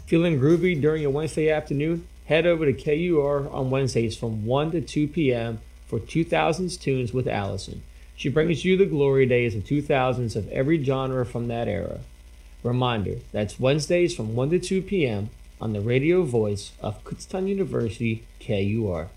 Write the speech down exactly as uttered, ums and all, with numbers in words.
Feeling groovy during your Wednesday afternoon? Head over to K U R on Wednesdays from one to two p.m. for two thousands Tunes with Allison. She brings you the glory days of two thousands of every genre from that era. Reminder, that's Wednesdays from one to two p.m. on the radio voice of Kutztown University, K U R.